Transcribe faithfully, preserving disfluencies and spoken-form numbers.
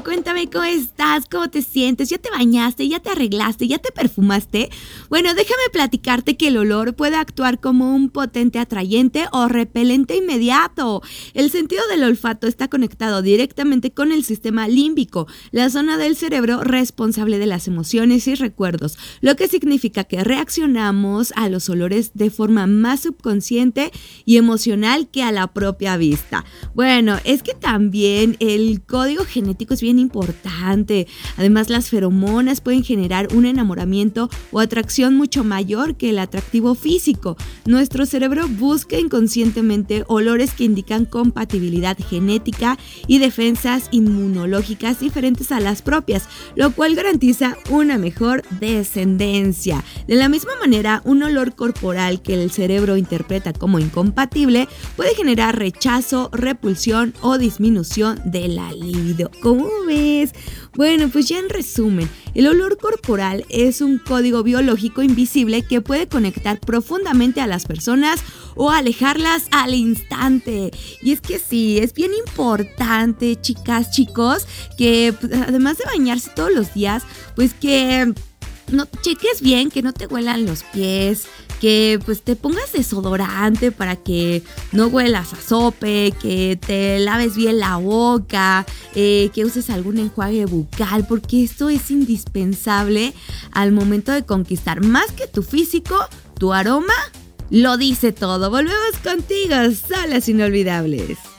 amor, cuéntame cómo estás, cómo te sientes, ¿ya te bañaste, ya te arreglaste, ya te perfumaste? Bueno, déjame platicarte que el olor puede actuar como un potente atrayente o repelente inmediato. El sentido del olfato está conectado directamente con el sistema límbico, la zona del cerebro responsable de las emociones y recuerdos, lo que significa que reaccionamos a los olores de forma más subconsciente y emocional que a la propia vista. Bueno, es que también el código genético es bien importante. Además, las feromonas pueden generar un enamoramiento o atracción mucho mayor que el atractivo físico. Nuestro cerebro busca inconscientemente olores que indican compatibilidad genética y defensas inmunológicas diferentes a las propias, lo cual garantiza una mejor descendencia. De la misma manera, un olor corporal que el cerebro interpreta como incompatible puede generar rechazo, repulsión o disminución de la libido. ¿Cómo ves? Bueno, pues ya en resumen, el olor corporal es un código biológico invisible que puede conectar profundamente a las personas o alejarlas al instante. Y es que sí, es bien importante, chicas, chicos, que pues, además de bañarse todos los días, pues que no cheques bien, que no te huelan los pies, que pues te pongas desodorante para que no huelas a sope, que te laves bien la boca, eh, que uses algún enjuague bucal, porque esto es indispensable al momento de conquistar. Más que tu físico, tu aroma lo dice todo. Volvemos contigo, Solas Inolvidables.